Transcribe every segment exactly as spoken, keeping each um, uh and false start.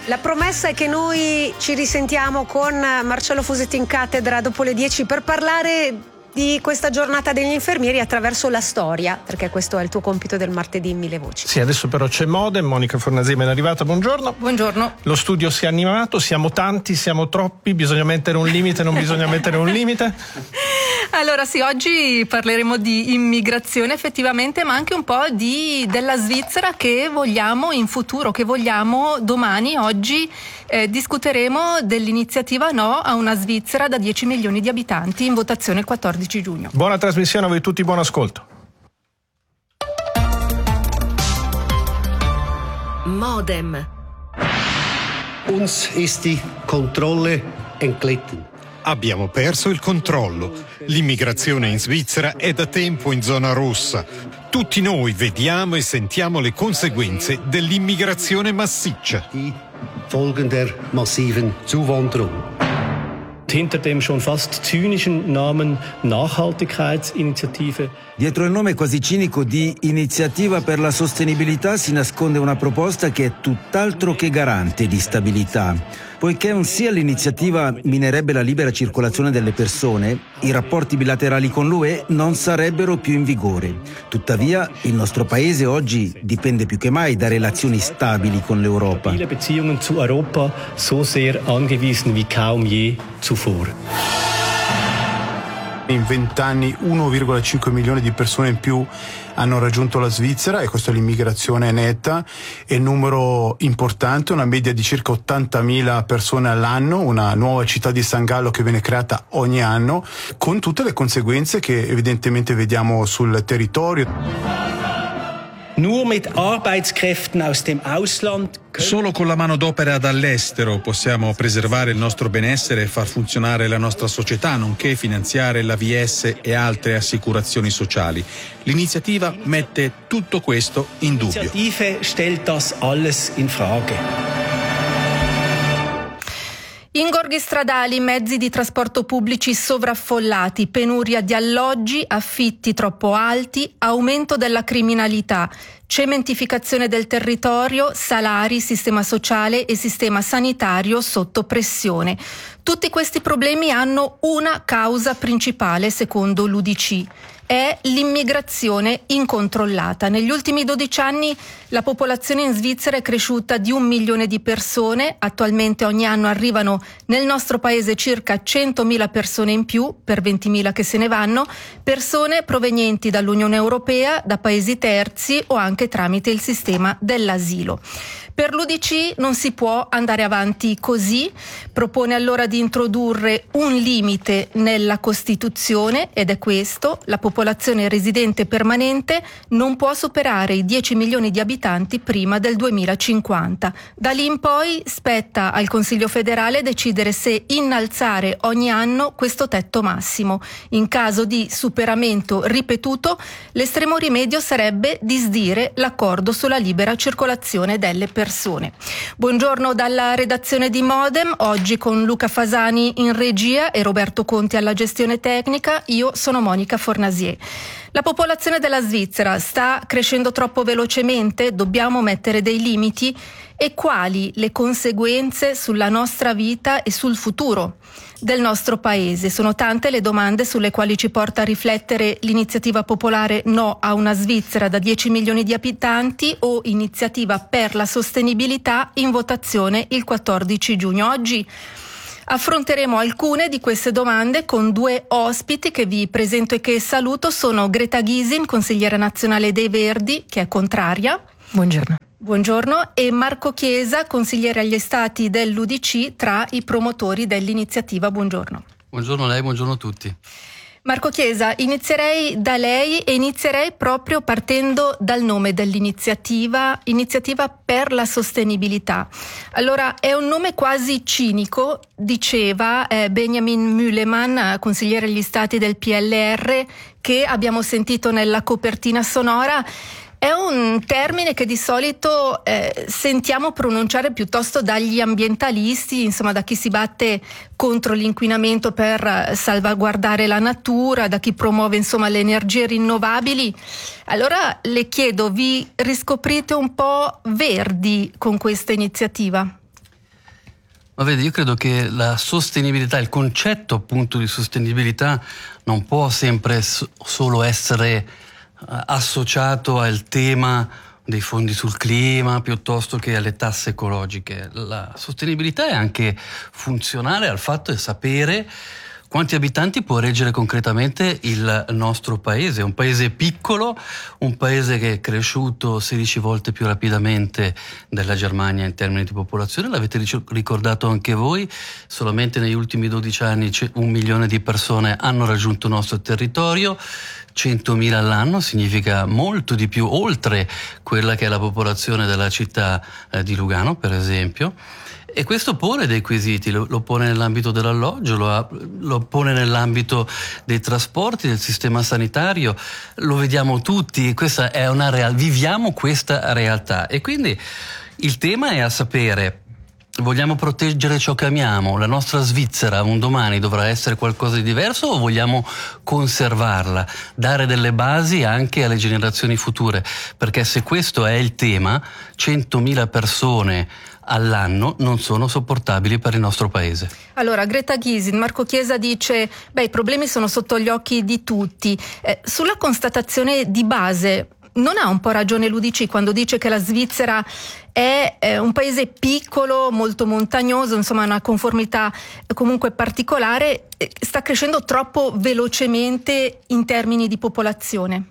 La promessa è che noi ci risentiamo con Marcello Fusetti in cattedra dopo le dieci per parlare di questa giornata degli infermieri attraverso la storia, perché questo è il tuo compito del martedì in Mille Voci. Sì, adesso però c'è Modem, Monica Fornasie è arrivata, buongiorno. Buongiorno. Lo studio si è animato, siamo tanti, siamo troppi, bisogna mettere un limite, non bisogna mettere un limite? Allora sì, oggi parleremo di immigrazione effettivamente, ma anche un po' di della Svizzera che vogliamo in futuro, che vogliamo domani. Oggi eh, discuteremo dell'iniziativa No a una Svizzera da dieci milioni di abitanti in votazione il quattordici giugno. Buona trasmissione a voi tutti, buon ascolto. Modem. Uns ist die Kontrolle entglitten. Abbiamo perso il controllo. L'immigrazione in Svizzera è da tempo in zona rossa. Tutti noi vediamo e sentiamo le conseguenze dell'immigrazione massiccia. Die Folgen der massiven Zuwanderung. Hinter dem schon fast zynischen Namen Nachhaltigkeitsinitiative. Dietro il nome quasi cinico di Iniziativa per la Sostenibilità si nasconde una proposta che è tutt'altro che garante di stabilità. Poiché un sì all'iniziativa minerebbe la libera circolazione delle persone, i rapporti bilaterali con l'U E non sarebbero più in vigore. Tuttavia, il nostro paese oggi dipende più che mai da relazioni stabili con l'Europa. Viele Beziehungen zu Europa so sehr angewiesen wie kaum je zuvor. In vent'anni uno virgola cinque milioni di persone in più hanno raggiunto la Svizzera, e questa è l'immigrazione netta, è un numero importante, una media di circa ottantamila persone all'anno, una nuova città di San Gallo che viene creata ogni anno, con tutte le conseguenze che evidentemente vediamo sul territorio. Nur mit Arbeitskräften aus dem Ausland. Solo con la manodopera dall'estero possiamo preservare il nostro benessere e far funzionare la nostra società, nonché finanziare l'A V S e altre assicurazioni sociali. L'iniziativa mette tutto questo in dubbio. L'iniziativa stellt das alles in Frage. Ingorghi stradali, mezzi di trasporto pubblici sovraffollati, penuria di alloggi, affitti troppo alti, aumento della criminalità, cementificazione del territorio, salari, sistema sociale e sistema sanitario sotto pressione. Tutti questi problemi hanno una causa principale, secondo l'U D C. È l'immigrazione incontrollata. Negli ultimi dodici anni la popolazione in Svizzera è cresciuta di un milione di persone. Attualmente ogni anno arrivano nel nostro paese circa centomila persone in più, per ventimila che se ne vanno, persone provenienti dall'Unione Europea, da paesi terzi o anche tramite il sistema dell'asilo. Per l'U D C non si può andare avanti così, propone allora di introdurre un limite nella Costituzione, ed è questo: la popolazione residente permanente non può superare i dieci milioni di abitanti prima del duemilacinquanta. Da lì in poi spetta al Consiglio federale decidere se innalzare ogni anno questo tetto massimo. In caso di superamento ripetuto, l'estremo rimedio sarebbe disdire l'accordo sulla libera circolazione delle persone. Persone. Buongiorno dalla redazione di Modem, oggi con Luca Fasani in regia e Roberto Conti alla gestione tecnica. Io sono Monica Fornasie. La popolazione della Svizzera sta crescendo troppo velocemente? Dobbiamo mettere dei limiti? E quali le conseguenze sulla nostra vita e sul futuro del nostro paese? Sono tante le domande sulle quali ci porta a riflettere l'iniziativa popolare No a una Svizzera da dieci milioni di abitanti, o Iniziativa per la Sostenibilità, in votazione il quattordici giugno. Oggi affronteremo alcune di queste domande con due ospiti che vi presento e che saluto. Sono Greta Gysin, consigliera nazionale dei Verdi, che è contraria. Buongiorno. Buongiorno. E Marco Chiesa, consigliere agli Stati dell'U D C, tra i promotori dell'iniziativa. Buongiorno. Buongiorno a lei, buongiorno a tutti. Marco Chiesa, inizierei da lei e inizierei proprio partendo dal nome dell'iniziativa, Iniziativa per la Sostenibilità. Allora, è un nome quasi cinico, diceva eh, Benjamin Mühlemann, consigliere agli Stati del P L R, che abbiamo sentito nella copertina sonora. È un termine che di solito eh, sentiamo pronunciare piuttosto dagli ambientalisti, insomma da chi si batte contro l'inquinamento per salvaguardare la natura, da chi promuove insomma le energie rinnovabili. Allora le chiedo, vi riscoprite un po' verdi con questa iniziativa? Ma vedi, io credo che la sostenibilità, il concetto appunto di sostenibilità non può sempre so- solo essere uh, associato al tema dei fondi sul clima piuttosto che alle tasse ecologiche. La sostenibilità è anche funzionale al fatto di sapere quanti abitanti può reggere concretamente il nostro paese. Un paese piccolo, un paese che è cresciuto sedici volte più rapidamente della Germania in termini di popolazione. L'avete ricordato anche voi, solamente negli ultimi dodici anni un milione di persone hanno raggiunto il nostro territorio. centomila all'anno significa molto di più, oltre quella che è la popolazione della città eh, di Lugano, per esempio. E questo pone dei quesiti, lo, lo pone nell'ambito dell'alloggio, lo, lo pone nell'ambito dei trasporti, del sistema sanitario, lo vediamo tutti, questa è una real- viviamo questa realtà. E quindi il tema è a sapere: vogliamo proteggere ciò che amiamo? La nostra Svizzera un domani dovrà essere qualcosa di diverso o vogliamo conservarla? Dare delle basi anche alle generazioni future? Perché se questo è il tema, centomila persone all'anno non sono sopportabili per il nostro paese. Allora, Greta Gysin, Marco Chiesa dice: beh, i problemi sono sotto gli occhi di tutti. Eh, sulla constatazione di base, non ha un po' ragione l'U D C quando dice che la Svizzera è eh, un paese piccolo, molto montagnoso, insomma una conformità comunque particolare, eh, sta crescendo troppo velocemente in termini di popolazione?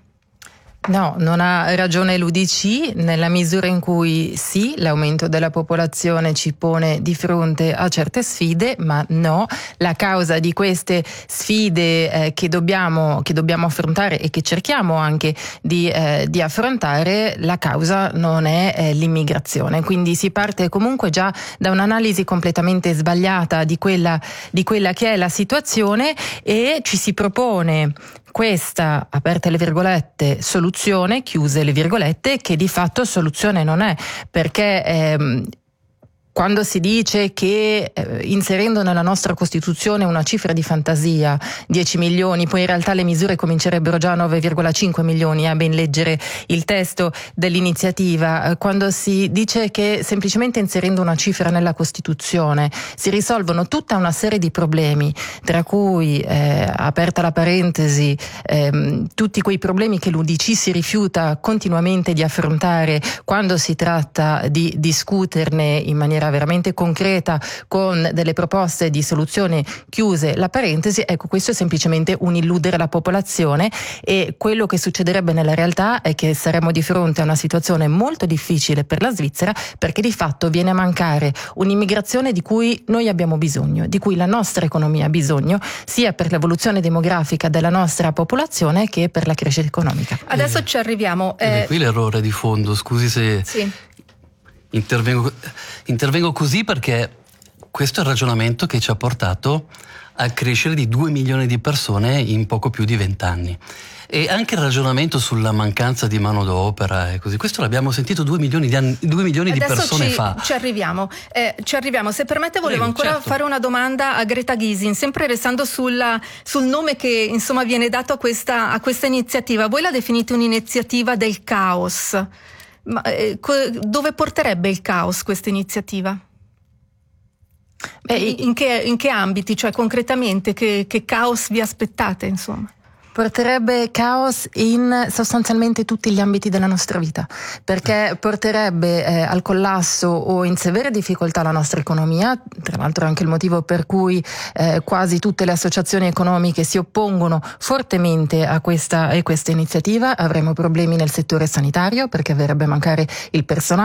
No, non ha ragione l'U D C nella misura in cui sì, l'aumento della popolazione ci pone di fronte a certe sfide, ma no, la causa di queste sfide eh, che dobbiamo che dobbiamo affrontare e che cerchiamo anche di, eh, di affrontare, la causa non è eh, l'immigrazione. Quindi si parte comunque già da un'analisi completamente sbagliata di quella di quella che è la situazione e ci si propone questa, aperte le virgolette, soluzione, chiuse le virgolette, che di fatto soluzione non è, perché ehm, quando si dice che eh, inserendo nella nostra Costituzione una cifra di fantasia, dieci milioni, poi in realtà le misure comincerebbero già a nove virgola cinque milioni, a ben leggere il testo dell'iniziativa, eh, quando si dice che semplicemente inserendo una cifra nella Costituzione si risolvono tutta una serie di problemi, tra cui, eh, aperta la parentesi, ehm, tutti quei problemi che l'U D C si rifiuta continuamente di affrontare quando si tratta di discuterne in maniera veramente concreta con delle proposte di soluzione, chiuse la parentesi. Ecco, questo è semplicemente un illudere la popolazione e quello che succederebbe nella realtà è che saremo di fronte a una situazione molto difficile per la Svizzera, perché di fatto viene a mancare un'immigrazione di cui noi abbiamo bisogno, di cui la nostra economia ha bisogno, sia per l'evoluzione demografica della nostra popolazione che per la crescita economica. Adesso ci arriviamo. Eh... Qui l'errore di fondo, scusi se... Sì. Intervengo, intervengo così perché questo è il ragionamento che ci ha portato a crescere di due milioni di persone in poco più di vent'anni. E anche il ragionamento sulla mancanza di manodopera e così, questo l'abbiamo sentito due milioni di, anni, due milioni di persone ci, fa. Ci arriviamo, eh, ci arriviamo. Se permette volevo Prego, ancora certo. fare una domanda a Greta Gysin, sempre restando sulla, sul nome che insomma viene dato a questa, a questa iniziativa. Voi la definite un'iniziativa del caos. Ma eh, dove porterebbe il caos questa iniziativa? Beh, in, che, in che ambiti, cioè concretamente che, che caos vi aspettate, insomma? Porterebbe caos in sostanzialmente tutti gli ambiti della nostra vita, perché porterebbe eh, al collasso o in severe difficoltà la nostra economia. Tra l'altro è anche il motivo per cui eh, quasi tutte le associazioni economiche si oppongono fortemente a questa, a questa iniziativa. Avremo problemi nel settore sanitario perché verrebbe a mancare il personale.